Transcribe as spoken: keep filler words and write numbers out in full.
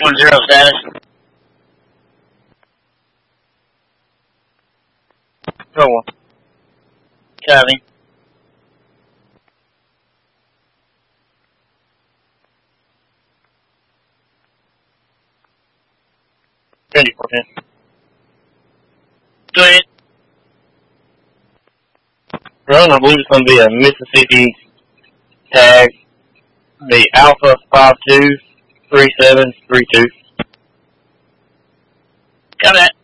One zero status. Go on. Copy. Ready for him. Go ahead. Run, I believe it's going to be a Mississippi tag. The Alpha five two three seven three two. Got that.